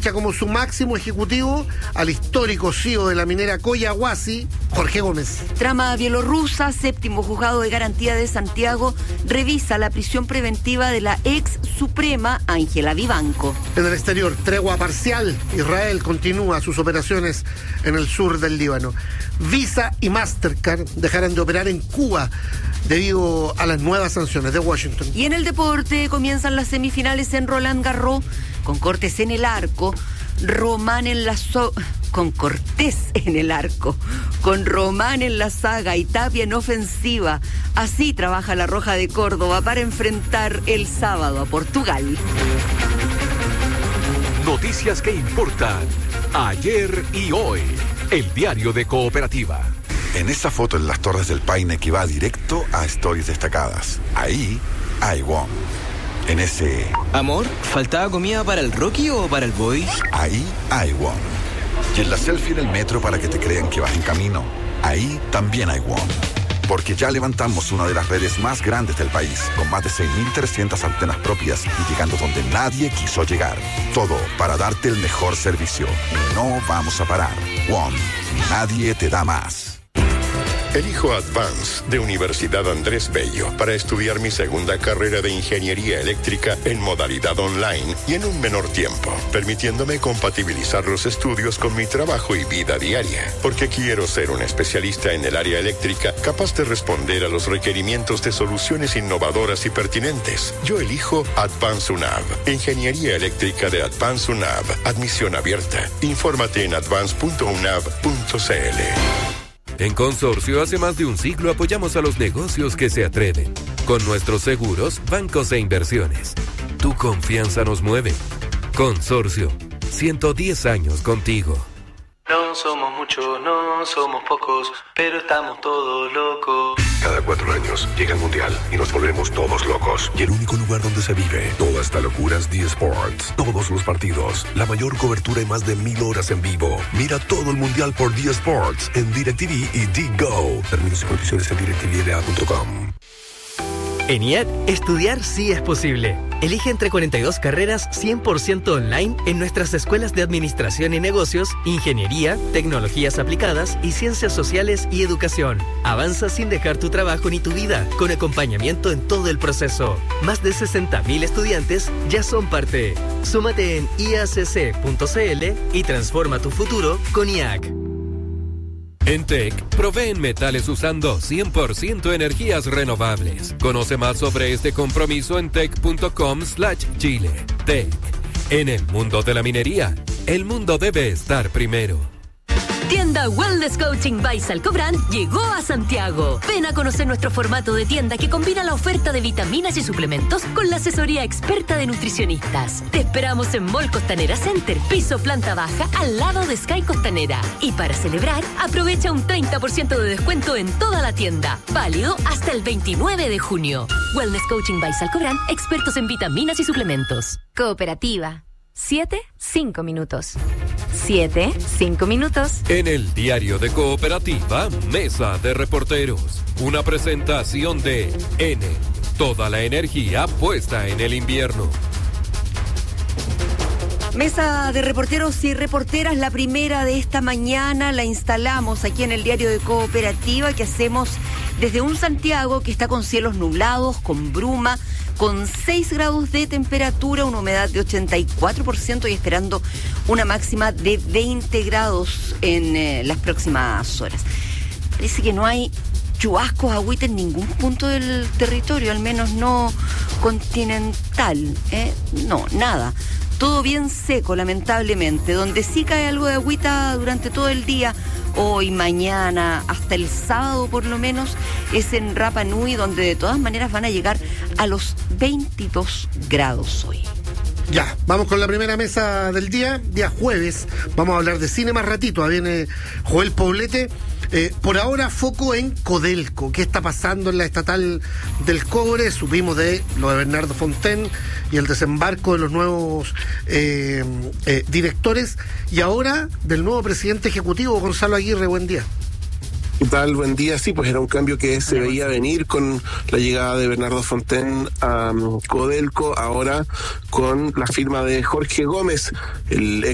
ficha como su máximo ejecutivo al histórico CEO de la minera Collahuasi, Jorge Gómez. Trama bielorrusa, séptimo juzgado de garantía de Santiago revisa la prisión preventiva de la ex suprema Ángela Vivanco. En el exterior, tregua parcial. Israel continúa sus operaciones en el sur del Líbano. Visa y Mastercard dejarán de operar en Cuba debido a las nuevas sanciones de Washington. Y en el deporte comienzan las semifinales en Roland Garros con Cortés en el arco, con Cortés en el arco, con Román en la saga y Tapia en ofensiva. Así trabaja la Roja de Córdoba para enfrentar el sábado a Portugal. Noticias que importan ayer y hoy. El diario de Cooperativa. En esa foto en las Torres del Paine que va directo a Stories Destacadas, ahí hay WOM. En ese... Amor, ¿faltaba comida para el Rocky o para el Boy? Ahí hay WOM. Y en la selfie en el metro para que te crean que vas en camino, ahí también hay WOM. Porque ya levantamos una de las redes más grandes del país, con más de 6.300 antenas propias y llegando donde nadie quiso llegar. Todo para darte el mejor servicio. Y no vamos a parar. WOM. Nadie te da más. Elijo Advance de Universidad Andrés Bello para estudiar mi segunda carrera de Ingeniería Eléctrica en modalidad online y en un menor tiempo, permitiéndome compatibilizar los estudios con mi trabajo y vida diaria, porque quiero ser un especialista en el área eléctrica capaz de responder a los requerimientos de soluciones innovadoras y pertinentes. Yo elijo Advance UNAV, Ingeniería Eléctrica de Advance UNAV, admisión abierta. Infórmate en advance.unav.cl. En Consorcio, hace más de un siglo apoyamos a los negocios que se atreven. Con nuestros seguros, bancos e inversiones. Tu confianza nos mueve. Consorcio, 110 años contigo. No somos muchos, no somos pocos, pero estamos todos locos. Cada 4 años llega el Mundial y nos volvemos todos locos. Y el único lugar donde se vive toda esta locura es D-Sports. Todos los partidos, la mayor cobertura y más de 1000 horas en vivo. Mira todo el Mundial por D-Sports en DirecTV y D-Go. Términos y condiciones en directvla.com. En IED, estudiar sí es posible. Elige entre 42 carreras 100% online en nuestras escuelas de Administración y Negocios, Ingeniería, Tecnologías Aplicadas y Ciencias Sociales y Educación. Avanza sin dejar tu trabajo ni tu vida, con acompañamiento en todo el proceso. Más de 60.000 estudiantes ya son parte. Súmate en iacc.cl y transforma tu futuro con IAC. En TEC, proveen metales usando 100% energías renovables. Conoce más sobre este compromiso en tec.com/Chile. TEC. En el mundo de la minería, el mundo debe estar primero. Tienda Wellness Coaching by Salcobran llegó a Santiago. Ven a conocer nuestro formato de tienda que combina la oferta de vitaminas y suplementos con la asesoría experta de nutricionistas. Te esperamos en Mall Costanera Center, piso planta baja, al lado de Sky Costanera. Y para celebrar, aprovecha un 30% de descuento en toda la tienda. Válido hasta el 29 de junio. Wellness Coaching by Salcobran, expertos en vitaminas y suplementos. Cooperativa. 7-5 minutos. 7-5 minutos. En el diario de Cooperativa, Mesa de Reporteros. Una presentación de N. Toda la energía puesta en el invierno. Mesa de reporteros y reporteras, la primera de esta mañana la instalamos aquí en el diario de Cooperativa, que hacemos desde un Santiago que está con cielos nublados, con bruma, con 6 grados de temperatura, una humedad de 84% y esperando una máxima de 20 grados en las próximas horas. Parece que no hay chubascos, agüita en ningún punto del territorio, al menos no continental, no, nada. Todo bien seco, lamentablemente. Donde sí cae algo de agüita durante todo el día, hoy, mañana, hasta el sábado por lo menos, es en Rapa Nui, donde de todas maneras van a llegar a los 22 grados hoy. Ya, vamos con la primera mesa del día jueves. Vamos a hablar de cine más ratito. Viene Joel Poblete. Por ahora, foco en Codelco. ¿Qué está pasando en la estatal del cobre? Supimos de lo de Bernardo Fontaine y el desembarco de los nuevos directores. Y ahora, del nuevo presidente ejecutivo, Gonzalo Aguirre. Buen día. ¿Qué tal? Buen día. Sí, pues era un cambio que se veía venir con la llegada de Bernardo Fontaine a Codelco, ahora con la firma de Jorge Gómez, el